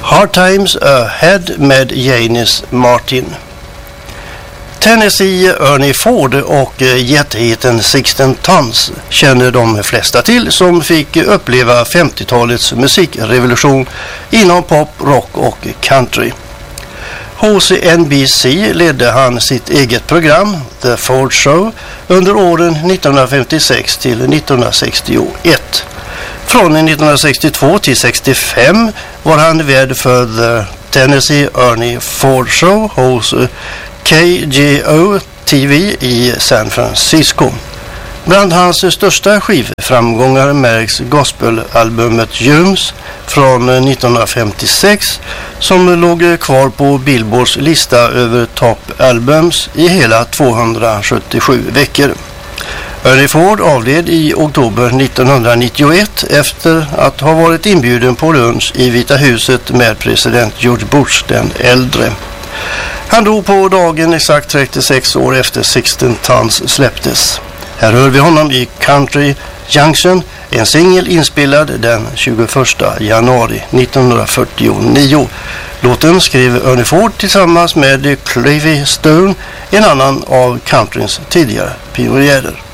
Hard Times Ahead med Janis Martin. Tennessee Ernie Ford och jättehiten 16 Tons känner de flesta till, som fick uppleva 50-talets musikrevolution inom pop, rock och country. Hos NBC ledde han sitt eget program, The Ford Show, under åren 1956 till 1961. Från 1962 till 1965 var han värd för The Tennessee Ernie Ford Show hos KGO TV i San Francisco. Bland hans största skivframgångar märks gospelalbumet Jums från 1956 som låg kvar på Billboards lista över toppalbums i hela 277 veckor. Ernie Ford avled i oktober 1991 efter att ha varit inbjuden på lunch i Vita huset med president George Bush den äldre. Han dog på dagen exakt 36 år efter 16 Tons släpptes. Här hör vi honom i Country Junction, en singel inspelad den 21 januari 1949. Låten skrev Ernie Ford tillsammans med Cliffy Stone, en annan av countryns tidigare pionjärer.